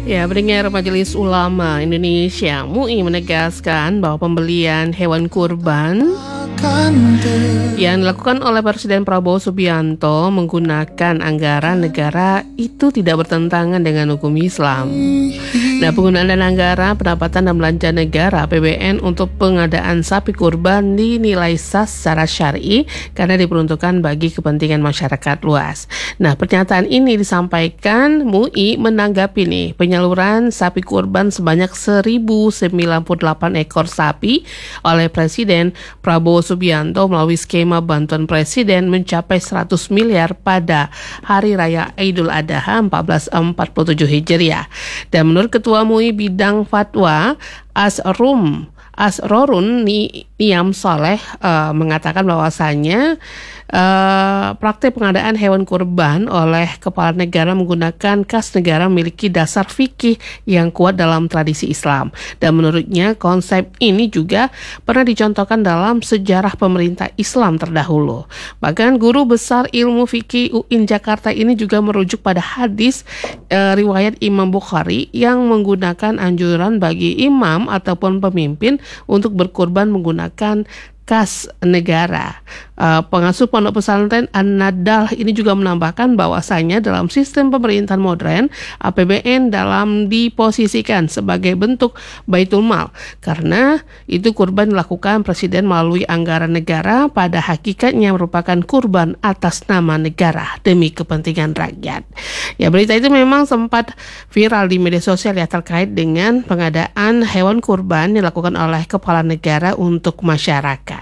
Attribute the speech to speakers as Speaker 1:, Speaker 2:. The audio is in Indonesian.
Speaker 1: Ya, pendengar Majelis Ulama Indonesia MUI menegaskan bahwa pembelian hewan kurban yang dilakukan oleh Presiden Prabowo Subianto menggunakan anggaran negara itu tidak bertentangan dengan hukum Islam. Nah, penggunaan dana anggaran pendapatan dan belanja negara (APBN) untuk pengadaan sapi kurban dinilai sah secara syar'i karena diperuntukkan bagi kepentingan masyarakat luas. Nah, pernyataan ini disampaikan MUI menanggapi penyaluran sapi kurban sebanyak 1.098 ekor sapi oleh Presiden Prabowo Subianto melalui skema bantuan Presiden mencapai 100 miliar pada Hari Raya Idul Adha 1447 Hijriah. Dan menurut Ketua MUI Bidang Fatwa Asrorun Niam Soleh mengatakan bahwasannya praktik pengadaan hewan kurban oleh kepala negara menggunakan kas negara memiliki dasar fikih yang kuat dalam tradisi Islam. Dan menurutnya konsep ini juga pernah dicontohkan dalam sejarah pemerintah Islam terdahulu. Bahkan guru besar ilmu fikih UIN Jakarta ini juga merujuk pada hadis riwayat Imam Bukhari yang menggunakan anjuran bagi imam ataupun pemimpin untuk berkurban menggunakan kas negara. Pengasuh pondok pesantren An-Nadal ini juga menambahkan bahwasanya dalam sistem pemerintahan modern, APBN dalam diposisikan sebagai bentuk baitul mal karena itu kurban dilakukan Presiden melalui anggaran negara, pada hakikatnya merupakan kurban atas nama negara demi kepentingan rakyat. Ya, berita itu memang sempat viral di media sosial ya terkait dengan pengadaan hewan kurban yang dilakukan oleh kepala negara untuk masyarakat.